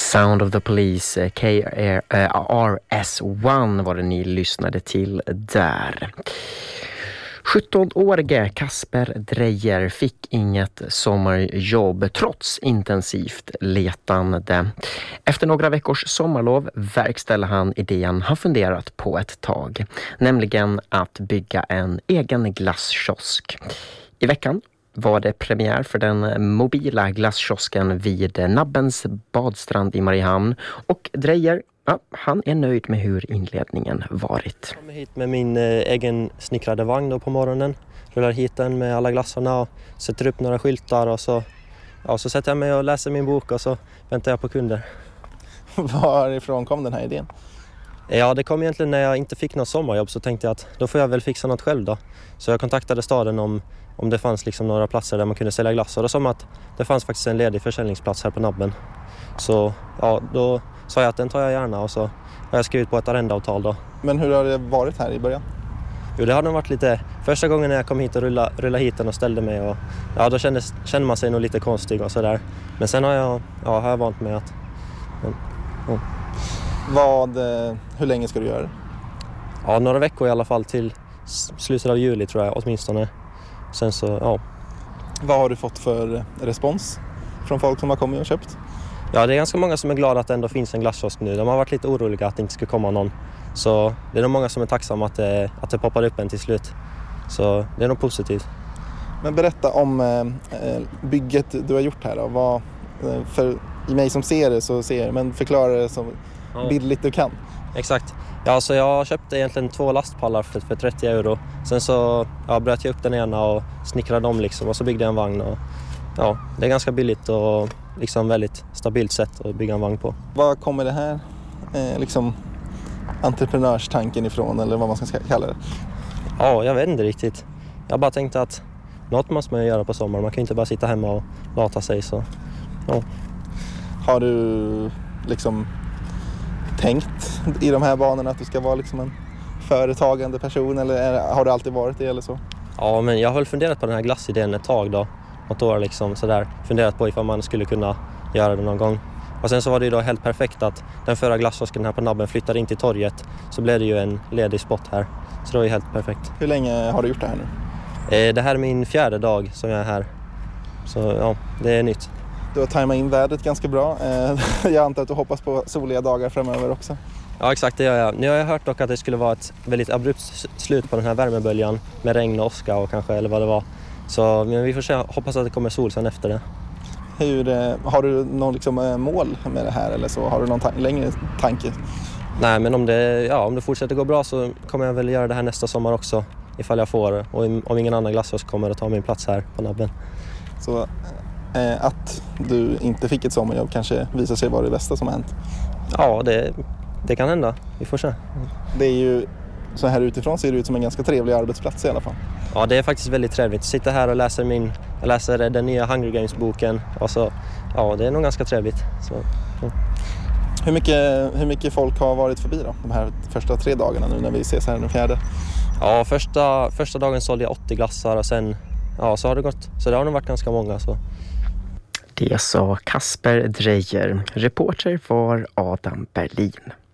Sound of the Police, KRS-One var det ni lyssnade till där. 17-årige Kasper Dreyer fick inget sommarjobb trots intensivt letande. Efter några veckors sommarlov verkställer han idén han funderat på ett tag, nämligen att bygga en egen glasskiosk. I veckan var det premiär för den mobila glasskiosken vid Nabbens badstrand i Mariehamn, och Dreyer, han är nöjd med hur inledningen varit. Jag kommer hit med min egen snickrade vagn då på morgonen, rullar hit den med alla glassarna och sätter upp några skyltar, och så sätter jag mig och läser min bok och så väntar jag på kunder. Varifrån kom den här idén? Ja, det kom egentligen när jag inte fick något sommarjobb, så tänkte jag att då får jag väl fixa något själv då. Så jag kontaktade staden om det fanns liksom några platser där man kunde sälja glass, och då som att det fanns faktiskt en ledig försäljningsplats här på Nabben. Så ja, då sa jag att den tar jag gärna, och så har jag skrivit på ett arrendeavtal då. Men hur har det varit här i början? Jo, det har nog varit lite... Första gången när jag kom hit och rullade hit den och ställde mig, och ja, då kände man sig nog lite konstig och sådär. Men sen har jag vant mig att... Hur länge ska du göra det? Ja, några veckor i alla fall, till slutet av juli tror jag åtminstone. Sen så, ja. Vad har du fått för respons från folk som har kommit och köpt? Ja, det är ganska många som är glada att det ändå finns en glasskiosk nu. De har varit lite oroliga att det inte ska komma någon. Så det är nog många som är tacksamma att det poppar upp en till slut. Så det är nog positivt. Men berätta om bygget du har gjort här då. För i mig som ser det så ser, men förklara det som bildligt du kan. Exakt. Ja, så jag köpte egentligen 2 lastpallar för 30 euro. Sen så bröt jag upp den ena och snickrade dem liksom, och så byggde jag en vagn. Och, ja, det är ganska billigt och liksom väldigt stabilt sätt att bygga en vagn på. Vad kommer det här liksom entreprenörstanken ifrån, eller vad man ska kalla det? Ja, jag vet inte riktigt. Jag bara tänkte att något måste man göra på sommaren. Man kan inte bara sitta hemma och lata sig. Så, ja. Har du liksom tänkt i de här banorna att du ska vara liksom en företagande person, eller har du alltid varit det eller så? Ja, men jag har väl funderat på den här glassidén ett tag då. Något år liksom sådär. Funderat på ifall man skulle kunna göra det någon gång. Och sen så var det ju då helt perfekt att den förra glasskiosken här på Nabben flyttade in till torget. Så blev det ju en ledig spot här. Så det var ju helt perfekt. Hur länge har du gjort det här nu? Det här är min 4:e dag som jag är här. Så ja, det är nytt. Du har tajmat in vädret ganska bra. Jag antar att du hoppas på soliga dagar framöver också. Ja, exakt, det gör jag. Nu har jag hört dock att det skulle vara ett väldigt abrupt slut på den här värmeböljan med regn och åska och kanske, eller vad det var. Så men vi får se, hoppas att det kommer sol sen efter det. Har du någon liksom mål med det här, eller så har du någon längre tanke? Nej, men om det fortsätter gå bra så kommer jag väl göra det här nästa sommar också, ifall jag får, och om ingen annan glasskiosk kommer att ta min plats här på Nabben. Så att du inte fick ett sommarjobb kanske visar sig vara det bästa som har hänt? Ja, det kan hända. Vi får se. Det är ju, så här utifrån ser det ut som en ganska trevlig arbetsplats i alla fall. Ja, det är faktiskt väldigt trevligt. Sitta här och läser den nya Hunger Games-boken. Och så, ja, det är nog ganska trevligt. Så, ja. Hur mycket folk har varit förbi då, de här första 3 dagarna nu när vi ses här den 4:e? Ja, första dagen sålde jag 80 glassar, och sen så har det gått. Så det har nog varit ganska många. Så. Det sa Kasper Dreyer. Reporter var Adam Berlin.